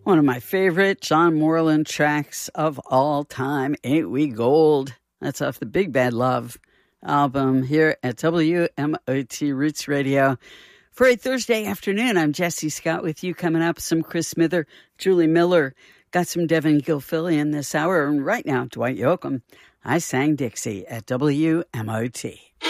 One of my favorite John Moreland tracks of all time, Ain't We Gold? That's off the Big Bad Love album here at WMOT Roots Radio. For a Thursday afternoon, I'm Jesse Scott with you. Coming up, some Chris Smither, Julie Miller, got some Devin Gilfillian this hour, and right now, Dwight Yoakam. I sang Dixie at WMOT.